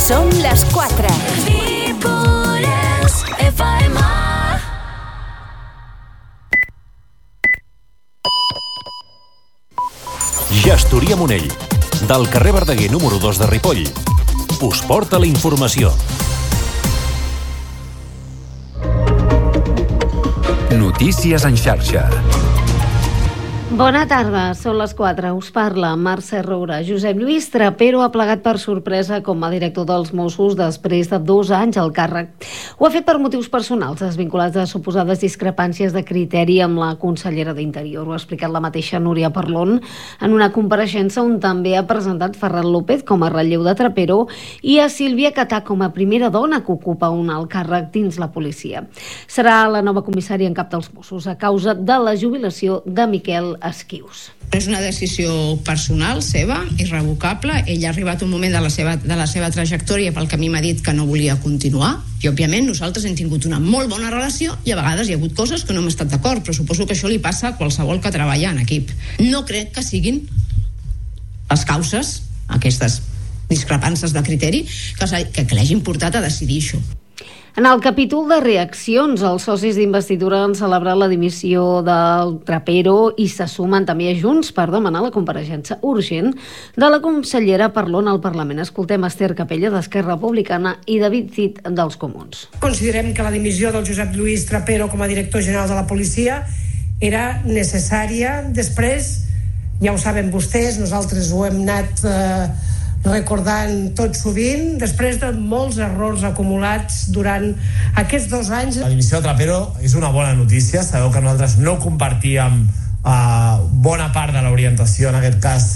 Són les 4. Gestoria Monell, del carrer Verdaguer número 2 de Ripoll, us porta la informació. Notícies en xarxa. Bona tarda, són les 4. Us parla Mercè Roura. Josep Lluís Trapero ha plegat per sorpresa com a director dels Mossos després de 2 anys al càrrec. Ho ha fet per motius personals, desvinculats de suposades discrepàncies de criteri amb la consellera d'Interior. Ho ha explicat la mateixa Núria Parlon en una compareixença on també ha presentat Ferran López com a relleu de Trapero i a Sílvia Catà com a primera dona que ocupa un alt càrrec dins la policia. Serà la nova comissària en cap dels Mossos a causa de la jubilació de Miquel Esquius. És una decisió personal seva, irrevocable. Ell ha arribat un moment de la seva trajectòria pel que a mi m'ha dit que no volia continuar i, òbviament, nosaltres hem tingut una molt bona relació i a vegades hi ha hagut coses que no hem estat d'acord, però suposo que això li passa a qualsevol que treballa en equip. No crec que siguin les causes, aquestes discrepàncies de criteri, que l'hagin portat a decidir això. En el capítol de reaccions, els socis d'investidura han celebrat la dimissió del Trapero i se sumen també a Junts per demanar la compareixença urgent de la consellera Parlon al Parlament. Escoltem Esther Capella d'Esquerra Republicana i David Cid dels Comuns. Considerem que la dimissió del Josep Lluís Trapero com a director general de la policia era necessària. Després, ja ho saben vostès, nosaltres ho hem anat recordant tot sovint, després de molts errors acumulats durant aquests 2 anys. La dimissió de Trapero és una bona notícia. Sabeu que nosaltres no compartíem bona part de l'orientació, en aquest cas,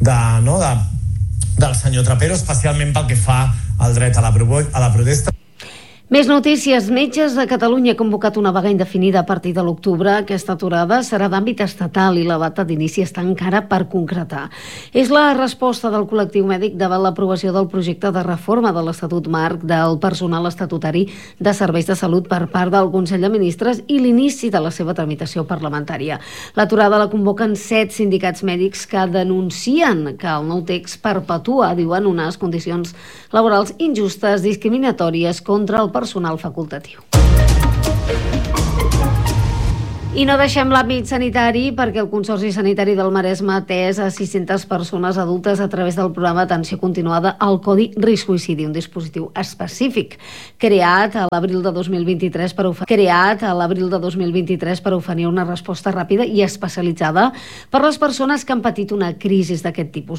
del senyor Trapero, especialment pel que fa al dret a la protesta. Més notícies. Metges de Catalunya han convocat una vaga indefinida a partir de l'octubre. Aquesta aturada serà d'àmbit estatal i la data d'inici està encara per concretar. És la resposta del col·lectiu mèdic davant l'aprovació del projecte de reforma de l'Estatut Marc del personal estatutari de serveis de salut per part del Consell de Ministres i l'inici de la seva tramitació parlamentària. L'aturada la convoquen 7 sindicats mèdics que denuncien que el nou text perpetua, diuen, unes condicions laborals injustes, discriminatòries contra el personal facultatiu. I no deixem l'àmbit sanitari perquè el Consorci Sanitari del Maresme ha atès a 600 persones adultes a través del programa d'atenció continuada al Codi Risc Suïcidi, un dispositiu específic creat a l'abril de 2023 per oferir una resposta ràpida i especialitzada per les persones que han patit una crisi d'aquest tipus.